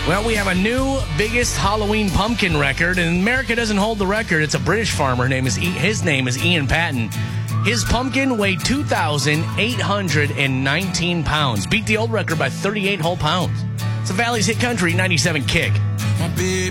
Well, we have a new biggest Halloween pumpkin record, and America doesn't hold the record. It's a British farmer. His name is Ian Patton. His pumpkin weighed 2,819 pounds. Beat the old record by 38 whole pounds. It's a Valley's Hit Country 97 Kick. My baby